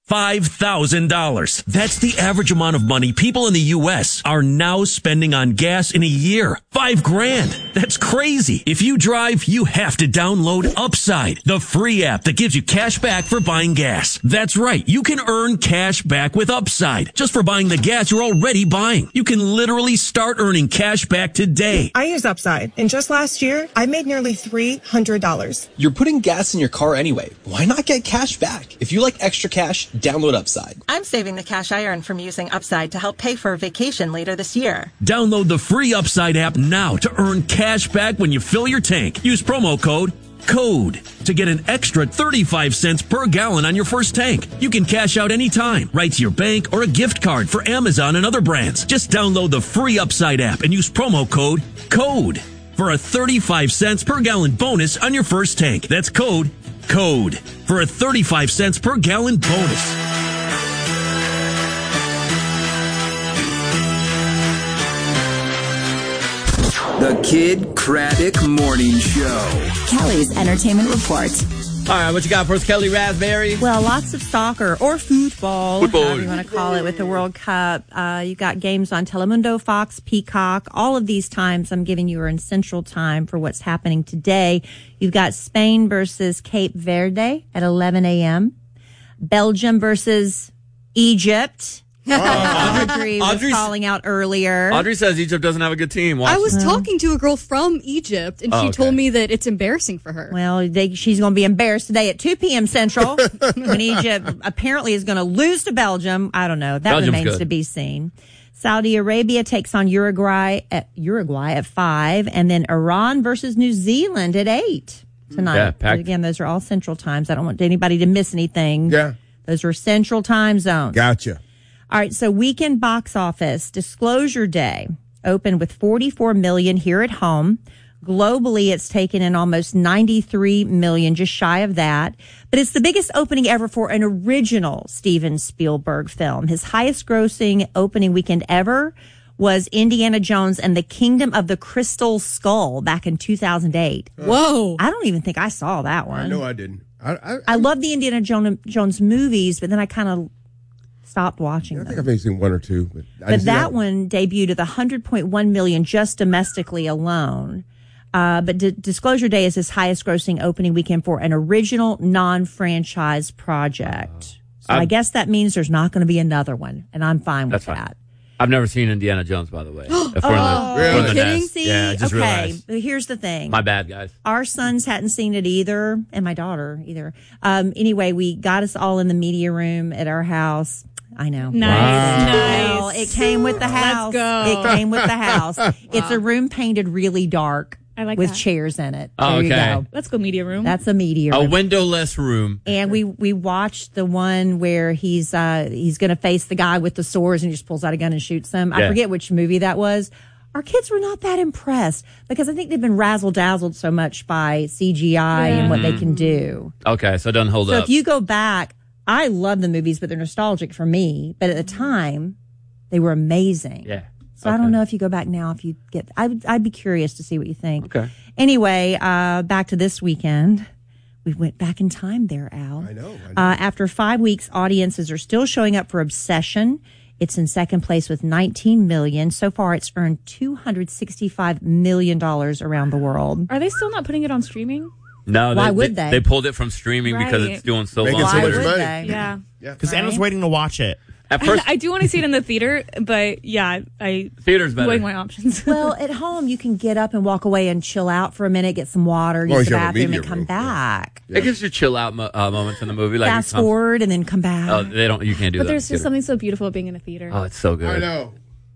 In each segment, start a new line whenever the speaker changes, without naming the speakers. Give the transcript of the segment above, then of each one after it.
$5,000. That's the average amount of money people in the U.S. are now spending on gas in a year. $5,000. That's crazy. If you drive, you have to download Upside, the free app that gives you cash back for buying gas. That's right. You can earn cash back with Upside just for buying the gas you're already buying. You can literally start earning cash back today.
I use Upside, and just last year, I made nearly $300.
You're putting gas in your car anyway. Why not get cash back? If you like extra cash, download Upside.
I'm saving the cash I earn from using Upside to help pay for a vacation later this year.
Download the free Upside app now to earn cash back when you fill your tank. Use promo code CODE to get an extra 35 cents per gallon on your first tank. You can cash out anytime, right to your bank or a gift card for Amazon and other brands. Just download the free Upside app and use promo code CODE for a 35 cents per gallon bonus on your first tank. That's code CODE for a 35 cents per gallon bonus.
The Kid Craddock Morning Show.
Kelly's Entertainment Report.
All right, what you got for us, Kelly Raspberry?
Well, lots of soccer or football, however you want to call it, with the World Cup. You got games on Telemundo, Fox, Peacock. All of these times I'm giving you are in Central Time for what's happening today. You've got Spain versus Cape Verde at 11 a.m. Belgium versus Egypt. Audrey was calling out earlier.
Audrey says Egypt doesn't have a good team. Watch
I was talking to a girl from Egypt, and she told me that it's embarrassing for her.
Well, she's going to be embarrassed today at 2 p.m. Central when Egypt apparently is going to lose to Belgium. I don't know. That remains to be seen. Saudi Arabia takes on Uruguay at 5, and then Iran versus New Zealand at 8 tonight. Yeah, again, those are all Central Times. I don't want anybody to miss anything.
Yeah.
Those are Central Time zones.
Gotcha.
All right, so weekend box office, Disclosure Day opened with $44 million here at home. Globally, it's taken in almost $93 million, just shy of that. But it's the biggest opening ever for an original Steven Spielberg film. His highest grossing opening weekend ever was Indiana Jones and the Kingdom of the Crystal Skull back in 2008.
Whoa.
I don't even think I saw that one.
I know I didn't.
I love the Indiana Jones movies, but then I kind of stopped watching them.
I think I've maybe seen one or two.
But that one debuted at $100.1 million just domestically alone. But Disclosure Day is his highest grossing opening weekend for an original non-franchise project. So I guess that means there's not going to be another one, and I'm fine with that.
I've never seen Indiana Jones, by the way.
Are you kidding? See?
Yeah, I just realized.
Here's the thing.
My bad, guys.
Our sons hadn't seen it either, and my daughter either. Anyway, we got us all in the media room at our house. I know.
Nice.
Well, it came with the house.
Let's go.
It came with the house. It's a room painted really dark.
I like
with
that.
chairs in it.
Oh,
there you
okay.
go.
Let's go media room.
That's a media room.
A windowless room.
And we watched the one where he's going to face the guy with the swords and he just pulls out a gun and shoots him. I forget which movie that was. Our kids were not that impressed because I think they've been razzle-dazzled so much by CGI and what they can do.
Okay, so it doesn't hold up.
So if you go back, I love the movies, but they're nostalgic for me. But at the time, they were amazing.
Yeah.
So I don't know if you go back now, if you get, I'd be curious to see what you think.
Okay.
Anyway, back to this weekend. We went back in time there, Al.
I know.
After 5 weeks, audiences are still showing up for Obsession. It's in second place with $19 million. So far, it's earned $265 million around the world.
Are they still not putting it on streaming?
No,
Why would they?
They pulled it from streaming because it's doing so well.
Why would they?
Yeah.
Because Anna's waiting to watch it.
At first,
I do want to see it in the theater, but yeah,
theater's better.
Weighing my options.
Well, at home, you can get up and walk away and chill out for a minute, get some water, use the bathroom, and come back.
It gives you chill out moments in the movie. Like
Fast forward and then come back.
Oh, you can't do that.
But there's just something so beautiful being in a theater.
Oh, it's so good.
I know.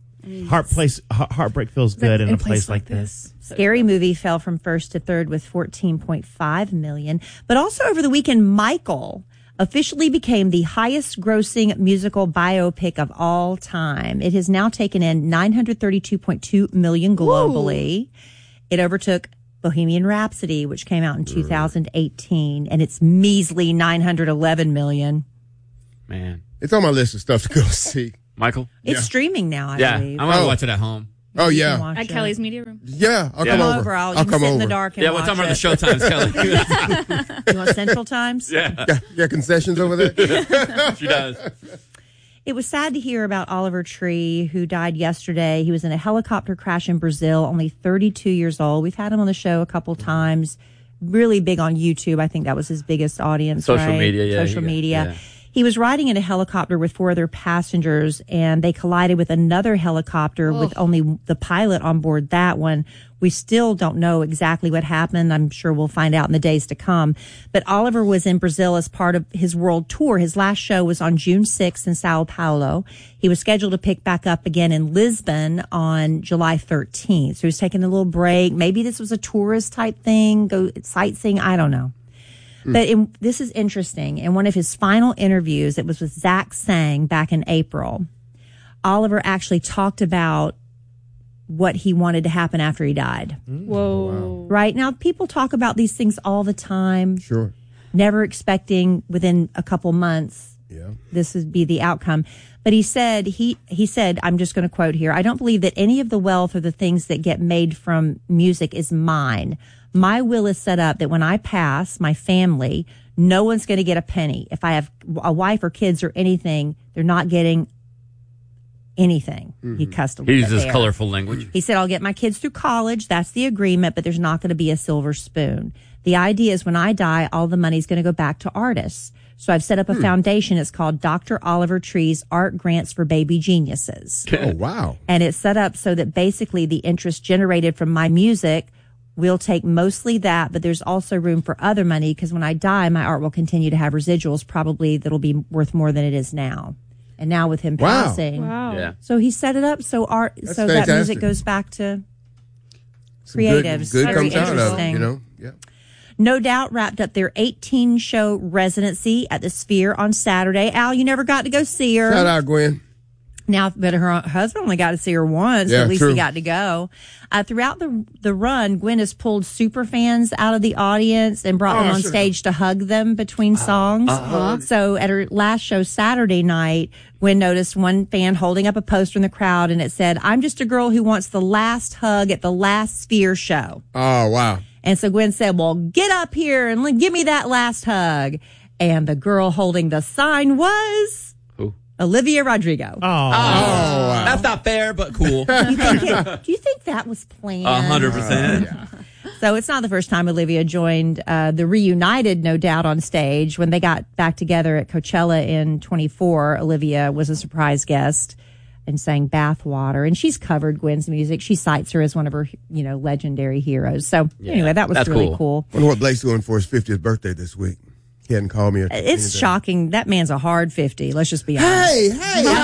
Heartbreak feels good in a place like this.
Scary Movie fell from first to third with $14.5 million. But also over the weekend, Michael officially became the highest grossing musical biopic of all time. It has now taken in $932.2 million globally. Whoa. It overtook Bohemian Rhapsody, which came out in 2018, and it's measly $911 million.
Man.
It's on my list of stuff to go see.
Michael?
It's streaming now, I believe.
I'm going to watch it at home.
Oh, yeah.
At Kelly's Media Room.
Yeah, I'll come over.
I'll
come
sit
over.
in the dark and
Yeah, what time are the show times, Kelly?
You want Central Times?
Yeah.
Yeah, concessions over there?
She does.
It was sad to hear about Oliver Tree, who died yesterday. He was in a helicopter crash in Brazil, only 32 years old. We've had him on the show a couple times. Really big on YouTube. I think that was his biggest audience.
Social
right?
media, yeah.
Social media. He was riding in a helicopter with 4 other passengers, and they collided with another helicopter with only the pilot on board that one. We still don't know exactly what happened. I'm sure we'll find out in the days to come. But Oliver was in Brazil as part of his world tour. His last show was on June 6th in Sao Paulo. He was scheduled to pick back up again in Lisbon on July 13th. So he was taking a little break. Maybe this was a tourist type thing, go sightseeing. I don't know. But this is interesting. In one of his final interviews, it was with Zach Sang back in April, Oliver actually talked about what he wanted to happen after he died.
Whoa. Wow.
Right? Now, people talk about these things all the time.
Sure.
Never expecting within a couple months this would be the outcome. But he said, he said, I'm just going to quote here, I don't believe that any of the wealth or the things that get made from music is mine. My will is set up that when I pass, my family, no one's going to get a penny. If I have a wife or kids or anything, they're not getting anything. He cussed a little
He
bit
uses
there.
colorful language.
He said, I'll get my kids through college. That's the agreement, but there's not going to be a silver spoon. The idea is when I die, all the money's going to go back to artists. So I've set up a foundation. It's called Dr. Oliver Tree's Art Grants for Baby Geniuses.
Oh, wow.
And it's set up so that basically the interest generated from my music will take mostly that, but there's also room for other money because when I die, my art will continue to have residuals, probably that'll be worth more than it is now. And now with him passing,
Yeah.
so he set it up so
That's
that
fantastic.
music goes back to
Some
creatives.
Good
Very
comes out of it,
interesting.
you know? Yeah.
No Doubt wrapped up their 18-show residency at the Sphere on Saturday. Al, you never got to go see her.
Shout out, Gwen.
Now, but her husband only got to see her once.
Yeah,
At least
true.
he got to go. Throughout the run, Gwen has pulled super fans out of the audience and brought them on stage to hug them between songs. So at her last show Saturday night, Gwen noticed one fan holding up a poster in the crowd, and it said, "I'm just a girl who wants the last hug at the last Sphere show."
Oh, wow.
And so Gwen said, "Well, get up here and give me that last hug." And the girl holding the sign was Olivia Rodrigo.
Wow.
That's not fair, but cool.
Do you think that was planned?
100%.
So it's not the first time Olivia joined the reunited No Doubt on stage. When they got back together at Coachella in 24, Olivia was a surprise guest and sang Bathwater. And she's covered Gwen's music. She cites her as one of her, legendary heroes. So anyway, that was really cool.
I wonder what Blake's doing for his 50th birthday this week. He hadn't called me.
It's shocking. That man's a hard 50. Let's just be honest.
Hey,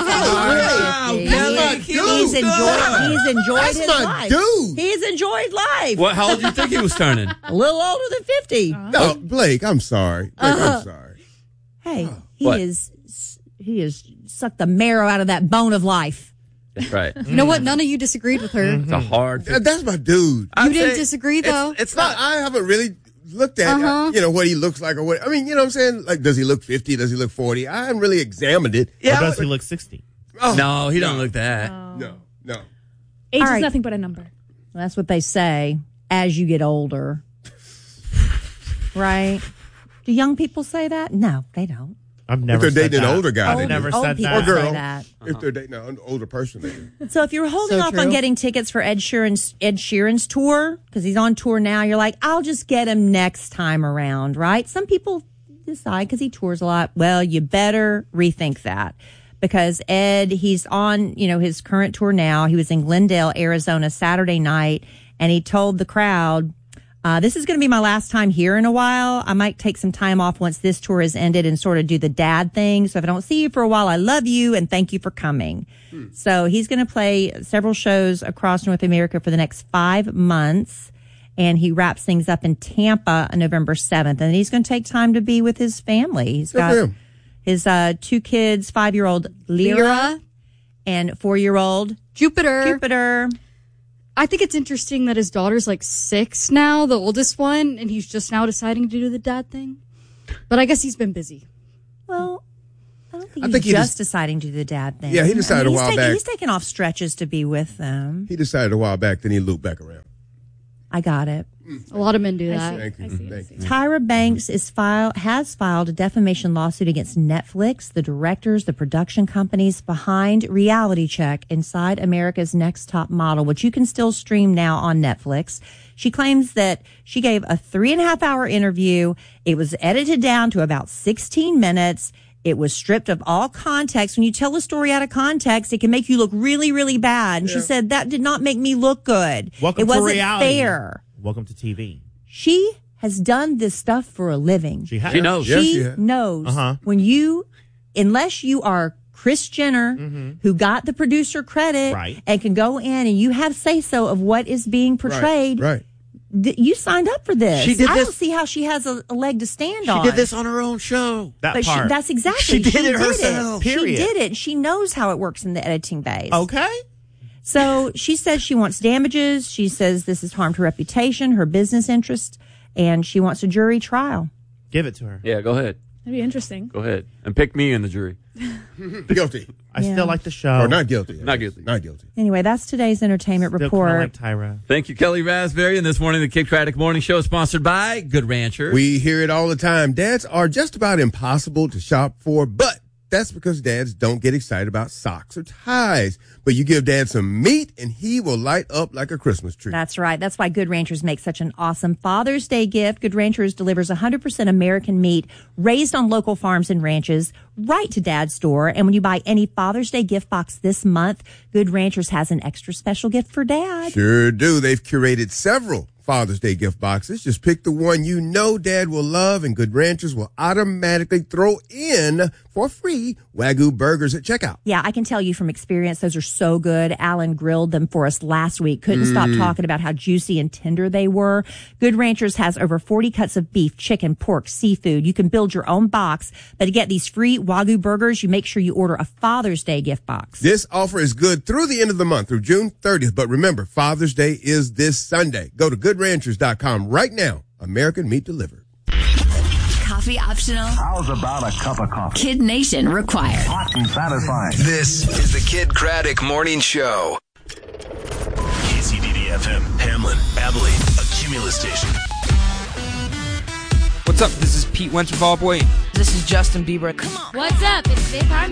He's enjoyed his life.
Dude.
He's enjoyed life.
What? How old do you think he was turning?
A little older than 50.
No, Blake, I'm sorry. I'm sorry.
Hey,
What?
he has sucked the marrow out of that bone of life.
That's right.
You know what? None of you disagreed with her.
It's a hard.
That's my dude.
You didn't disagree, though?
It's not. I haven't really looked at what he looks like or what. I mean, you know what I'm saying? Like, does he look 50? Does he look 40? I haven't really examined it.
Or does he look 60?
Oh,
No, he don't look that.
No.
Age
All
is
right.
nothing but a number.
Well, that's what they say as you get older. Right? Do young people say that? No, they don't.
I've never
If they're
said
dating
that.
an older guy,
I've never
Old
said
people
that.
Or girl.
say that.
If they're dating an older person, they do.
So if you're holding off on getting tickets for Ed Sheeran's tour, because he's on tour now, you're like, I'll just get him next time around, right? Some people decide because he tours a lot. Well, you better rethink that. Because Ed, he's on, his current tour now. He was in Glendale, Arizona Saturday night, and he told the crowd, this is going to be my last time here in a while. I might take some time off once this tour is ended and sort of do the dad thing. So if I don't see you for a while, I love you and thank you for coming. So he's going to play several shows across North America for the next 5 months. And he wraps things up in Tampa on November 7th. And he's going to take time to be with his family. He's
Good for
got
him.
his 2 kids, 5-year-old Lyra and 4-year-old Jupiter.
I think it's interesting that his daughter's like 6 now, the oldest one, and he's just now deciding to do the dad thing. But I guess he's been busy.
Well, I don't think
think
he's just deciding to do the dad thing.
Yeah, he decided a while back.
He's taking off stretches to be with them.
He decided a while back, then he looped back around.
I got it.
A lot of men do that.
Thank you.
Tyra Banks has filed a defamation lawsuit against Netflix, the directors, the production companies behind Reality Check Inside America's Next Top Model, which you can still stream now on Netflix. She claims that she gave a 3.5-hour interview. It was edited down to about 16 minutes. It was stripped of all context. When you tell a story out of context, it can make you look really, really bad. And she said that did not make me look good.
Welcome
it
to
wasn't
reality.
fair.
Welcome to TV.
She has done this stuff for a living.
She has.
She knows.
She knows when unless you are Kris Jenner, who got the producer credit and can go in and you have say-so of what is being portrayed.
Right.
You signed up for this.
She did
I
this-
don't see how she has a leg to stand on.
She did this on her own show.
That part.
That's exactly.
She did it herself.
Period.
She did it. She knows how it works in the editing base.
Okay.
So she says she wants damages. She says this has harmed her reputation, her business interests, and she wants a jury trial.
Give it to her.
Yeah, go ahead.
That'd be interesting.
Go ahead. And pick me in the jury.
Guilty.
I still like the show.
Or not guilty.
Not guilty.
Not guilty.
Anyway, that's today's entertainment
Still
report.
kinda like Tyra.
Thank you, Kelly Raspberry. And this morning, the Kid Craddock Morning Show is sponsored by Good Ranchers.
We hear it all the time. Dads are just about impossible to shop for, but that's because dads don't get excited about socks or ties. But you give dad some meat and he will light up like a Christmas tree.
That's right. That's why Good Ranchers makes such an awesome Father's Day gift. Good Ranchers delivers 100% American meat raised on local farms and ranches right to Dad's door. And when you buy any Father's Day gift box this month, Good Ranchers has an extra special gift for Dad.
Sure do. They've curated several Father's Day gift boxes. Just pick the one you know Dad will love, and Good Ranchers will automatically throw in for free Wagyu burgers at checkout.
Yeah, I can tell you from experience, those are so good. Alan grilled them for us last week. Couldn't stop talking about how juicy and tender they were. Good Ranchers has over 40 cuts of beef, chicken, pork, seafood. You can build your own box, but to get these free Wagyu burgers, you make sure you order a Father's Day gift box.
This offer is good through the end of the month, through June 30th. But remember, Father's Day is this Sunday. Go to goodranchers.com right now. American meat delivered.
Coffee optional.
How's about a cup of coffee?
Kid Nation required.
Hot and satisfying.
This is the Kid Craddock Morning Show.
KCDD-FM, Hamlin, Abilene, a Cumulus station.
What's up? This is Pete Wentz with All Boy.
This is Justin Bieber. Come on.
What's up? It's Faith Harmon.